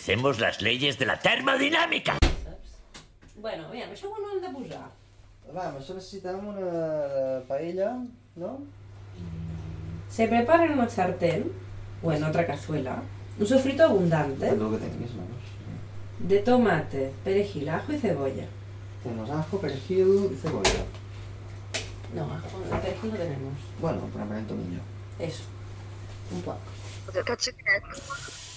Obedecemos las leyes de la termodinámica. Bueno, aviam, això on ho hem de posar? Va, amb això necessitem una paella, ¿no? Se prepara en una sartén, o en otra cazuela, un sofrito abundante Lo que tengáis, ¿no? de tomate, perejil, ajo y cebolla. Tenemos ajo, perejil y cebolla. No, ajo, el perejil no tenemos. Bueno, ponem tomillo. Eso, un poco. Potser que xiquet.